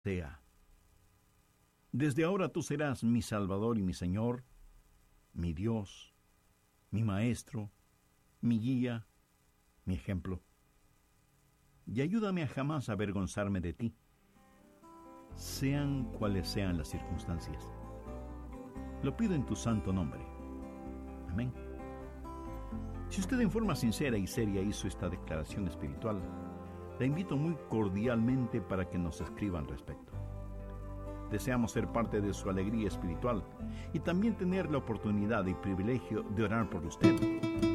sea. Desde ahora tú serás mi Salvador y mi Señor, mi Dios, mi Maestro, mi guía, mi ejemplo. Y ayúdame a jamás avergonzarme de ti, sean cuales sean las circunstancias. Lo pido en tu santo nombre. Amén. Si usted en forma sincera y seria hizo esta declaración espiritual, la invito muy cordialmente para que nos escriba al respecto. Deseamos ser parte de su alegría espiritual y también tener la oportunidad y privilegio de orar por usted.